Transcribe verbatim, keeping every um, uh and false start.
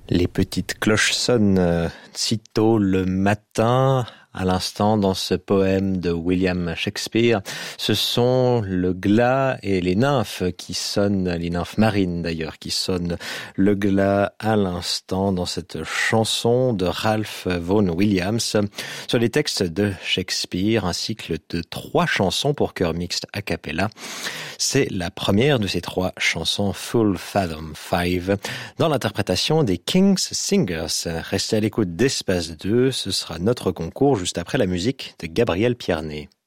Les petites cloches sonnent euh, si tôt le matin, à l'instant dans ce poème de William Shakespeare. Ce sont le glas et les nymphes qui sonnent, les nymphes marines d'ailleurs, qui sonnent le glas à l'instant dans cette chanson de Ralph Vaughan Williams sur les textes de Shakespeare, un cycle de trois chansons pour chœur mixte a cappella. C'est la première de ces trois chansons, Full Fathom Five, dans l'interprétation des King's Singers. Restez à l'écoute d'Espace deux, ce sera notre concours juste après la musique de Gabriel Pierné.